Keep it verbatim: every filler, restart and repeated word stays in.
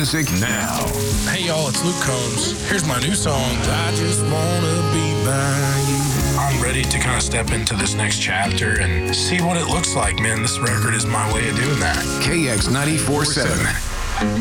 music now. Hey y'all, it's Luke Combs. Here's my new song, I Just Wanna Be By You. I'm ready to kind of step into this next chapter and see what it looks like, man. This record is my way of doing that. K X ninety-four point seven.